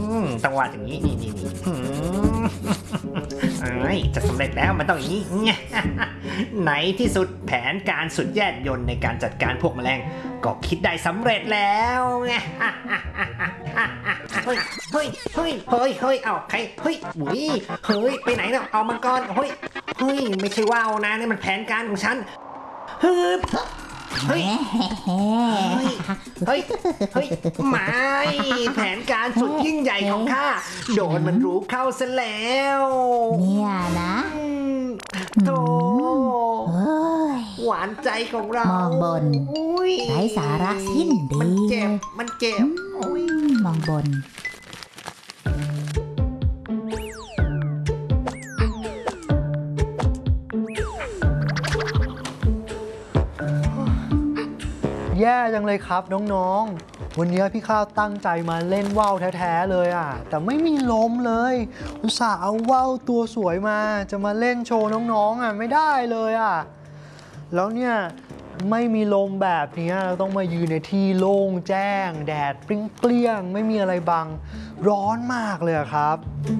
ต้องวาดอย่างนี้นี่จะสำเร็จแล้วมันต้องอย่างนี้ไหนที่สุดแผนการสุดแยบยลในการจัดการพวกแมลงก็คิดได้สำเร็จแล้วไงเฮ้ยเอาใครเฮ้ยไปไหนเนาะเอามังกรเฮ้ยไม่ใช่ว่าวนะนี่มันแผนการของฉันเฮ้ยไม่แผนการสุดยิ่งใหญ่ของข้าโดนมันรู้เข้าซะแล้วเนี่ยนะโธ่หวานใจของเรามองบนไร้สาระสิ้นดีมันเจ็บมองบนแย่จังเลยครับน้องๆวันนี้พี่ข้าวตั้งใจมาเล่นว่าวแท้ๆเลยแต่ไม่มีลมเลยอุตส่าห์เอาว่าวตัวสวยมาจะมาเล่นโชว์น้องๆไม่ได้เลยแล้วเนี่ยไม่มีลมแบบนี้เราต้องมายืนในที่โล่งแจ้งแดดเปรี้ยงๆไม่มีอะไรบังร้อนมากเลยครับ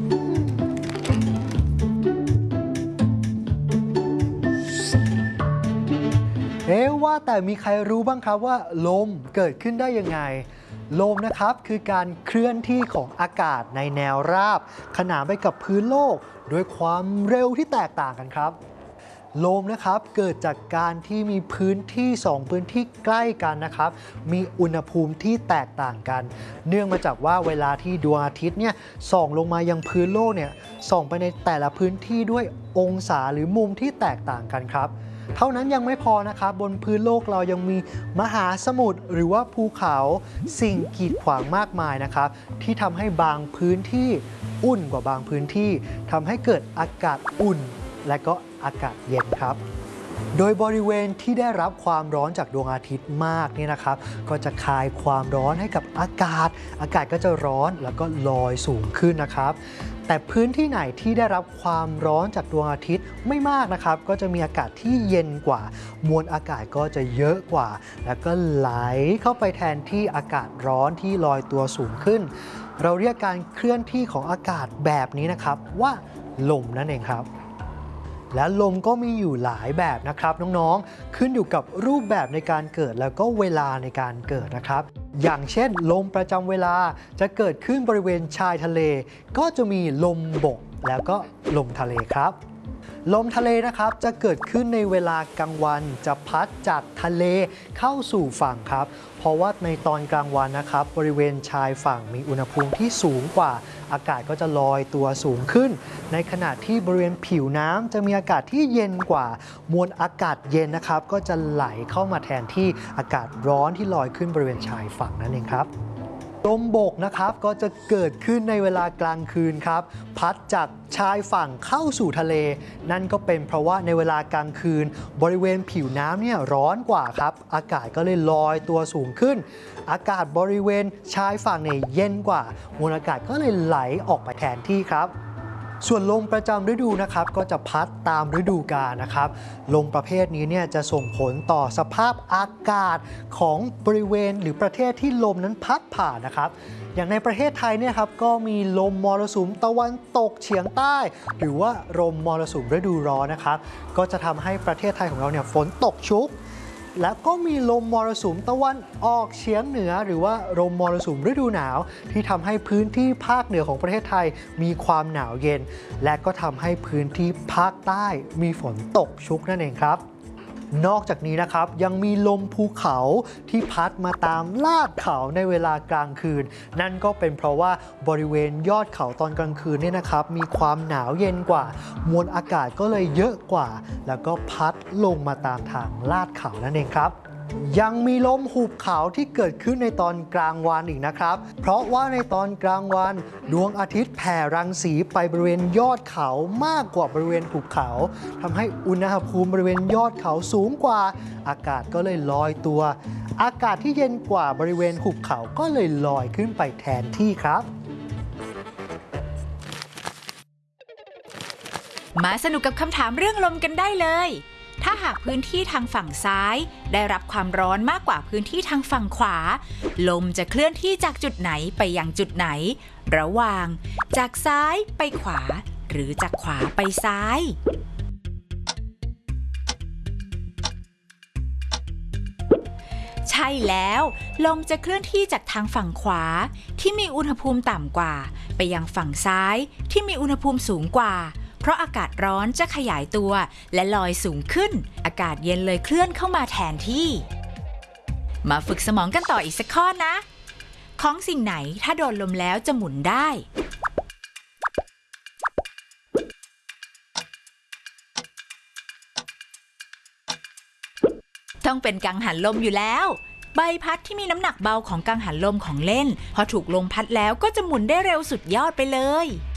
ว่าแต่มีใครรู้บ้างครับว่าลมเกิดขึ้นได้ยังไงลมนะครับคือการเคลื่อนที่ของอากาศในแนวราบขนานไปกับพื้นโลกด้วยความเร็วที่แตกต่างกันครับลมนะครับเกิดจากการที่มีพื้นที่2พื้นที่ใกล้กันนะครับมีอุณหภูมิที่แตกต่างกันเนื่องมาจากว่าเวลาที่ดวงอาทิตย์เนี่ยส่องลงมายังพื้นโลกเนี่ยส่องไปในแต่ละพื้นที่ด้วยองศาหรือมุมที่แตกต่างกันครับเท่านั้นยังไม่พอนะครับบนพื้นโลกเรายังมีมหาสมุทรหรือว่าภูเขาสิ่งกีดขวางมากมายนะครับที่ทำให้บางพื้นที่อุ่นกว่าบางพื้นที่ทำให้เกิดอากาศอุ่นและก็อากาศเย็นครับโดยบริเวณที่ได้รับความร้อนจากดวงอาทิตย์มากนี่นะครับก็จะคายความร้อนให้กับอากาศก็จะร้อนแล้วก็ลอยสูงขึ้นนะครับแต่พื้นที่ไหนที่ได้รับความร้อนจากดวงอาทิตย์ไม่มากนะครับก็จะมีอากาศที่เย็นกว่ามวลอากาศก็จะเยอะกว่าแล้วก็ไหลเข้าไปแทนที่อากาศร้อนที่ลอยตัวสูงขึ้นเราเรียกการเคลื่อนที่ของอากาศแบบนี้นะครับว่าลมนั่นเองครับและลมก็มีอยู่หลายแบบนะครับน้องๆขึ้นอยู่กับรูปแบบในการเกิดแล้วก็เวลาในการเกิดนะครับอย่างเช่นลมประจำเวลาจะเกิดขึ้นบริเวณชายทะเลก็จะมีลมบกแล้วก็ลมทะเลครับลมทะเลนะครับจะเกิดขึ้นในเวลากลางวันจะพัดจากทะเลเข้าสู่ฝั่งครับเพราะว่าในตอนกลางวันนะครับบริเวณชายฝั่งมีอุณหภูมิที่สูงกว่าอากาศก็จะลอยตัวสูงขึ้นในขณะที่บริเวณผิวน้ำจะมีอากาศที่เย็นกว่ามวลอากาศเย็นนะครับก็จะไหลเข้ามาแทนที่อากาศร้อนที่ลอยขึ้นบริเวณชายฝั่งนั่นเองครับลมบกนะครับก็จะเกิดขึ้นในเวลากลางคืนครับพัดจากชายฝั่งเข้าสู่ทะเลนั่นก็เป็นเพราะว่าในเวลากลางคืนบริเวณผิวน้ำเนี่ยร้อนกว่าครับอากาศก็เลยลอยตัวสูงขึ้นอากาศบริเวณชายฝั่งเนี่ยเย็นกว่ามวลอากาศก็เลยไหลออกไปแทนที่ครับส่วนลมประจำฤดูนะครับก็จะพัดตามฤดูกาลนะครับลมประเภทนี้เนี่ยจะส่งผลต่อสภาพอากาศของบริเวณหรือประเทศที่ลมนั้นพัดผ่านนะครับอย่างในประเทศไทยเนี่ยครับก็มีลมมรสุมตะวันตกเฉียงใต้ หรือว่าลมมรสุมฤดูร้อนนะครับก็จะทำให้ประเทศไทยของเราเนี่ยฝนตกชุกแล้วก็มีลมมรสุมตะวันออกเฉียงเหนือหรือว่าลมมรสุมฤดูหนาวที่ทำให้พื้นที่ภาคเหนือของประเทศไทยมีความหนาวเย็นและก็ทำให้พื้นที่ภาคใต้มีฝนตกชุกนั่นเองครับนอกจากนี้นะครับยังมีลมภูเขาที่พัดมาตามลาดเขาในเวลากลางคืนนั่นก็เป็นเพราะว่าบริเวณยอดเขาตอนกลางคืนเนี่ยนะครับมีความหนาวเย็นกว่ามวลอากาศก็เลยเยอะกว่าแล้วก็พัดลงมาตามทางลาดเขานั่นเองครับยังมีลมหุบเขาที่เกิดขึ้นในตอนกลางวันอีกนะครับเพราะว่าในตอนกลางวันดวงอาทิตย์แผ่รังสีไปบริเวณยอดเขามากกว่าบริเวณหุบเขาทำให้อุณหภูมิบริเวณยอดเขาสูงกว่าอากาศก็เลยลอยตัวอากาศที่เย็นกว่าบริเวณหุบเขาก็เลยลอยขึ้นไปแทนที่ครับมาสนุกกับคำถามเรื่องลมกันได้เลยถ้าหากพื้นที่ทางฝั่งซ้ายได้รับความร้อนมากกว่าพื้นที่ทางฝั่งขวาลมจะเคลื่อนที่จากจุดไหนไปยังจุดไหนระหว่างจากซ้ายไปขวาหรือจากขวาไปซ้ายใช่แล้วลมจะเคลื่อนที่จากทางฝั่งขวาที่มีอุณหภูมิต่ำกว่าไปยังฝั่งซ้ายที่มีอุณหภูมิสูงกว่าเพราะอากาศร้อนจะขยายตัวและลอยสูงขึ้นอากาศเย็นเลยเคลื่อนเข้ามาแทนที่มาฝึกสมองกันต่ออีกสักข้อนะของสิ่งไหนถ้าโดนลมแล้วจะหมุนได้ต้องเป็นกังหันลมอยู่แล้วใบพัดที่มีน้ำหนักเบาของกังหันลมของเล่นพอถูกลมพัดแล้วก็จะหมุนได้เร็วสุดยอดไปเลย